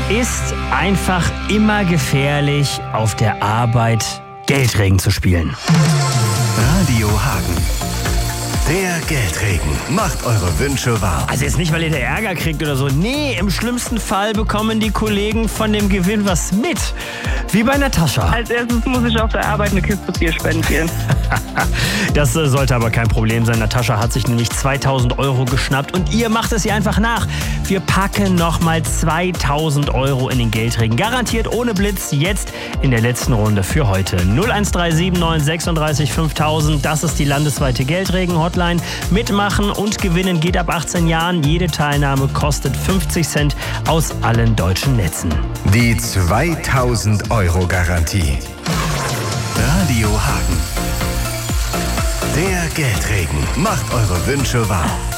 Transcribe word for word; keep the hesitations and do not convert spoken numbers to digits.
ist einfach immer gefährlich, auf der Arbeit Geldregen zu spielen. Radio Hagen. Der Geldregen macht eure Wünsche wahr. Also jetzt nicht, weil ihr da Ärger kriegt oder so. Nee, im schlimmsten Fall bekommen die Kollegen von dem Gewinn was mit. Wie bei Natascha. Als erstes muss ich auf der Arbeit eine Kiste Bier spendieren. Das äh, sollte aber kein Problem sein. Natascha hat sich nämlich zweitausend Euro geschnappt und ihr macht es ihr einfach nach. Wir packen nochmal zweitausend Euro in den Geldregen. Garantiert ohne Blitz, jetzt in der letzten Runde für heute. null eins drei sieben neun sechsunddreißig fünftausend, das ist die landesweite Geldregen-Hotline. Mitmachen und gewinnen geht ab achtzehn Jahren. Jede Teilnahme kostet fünfzig Cent aus allen deutschen Netzen. Die zweitausend Euro Garantie. Radio Hagen. Der Geldregen macht eure Wünsche wahr.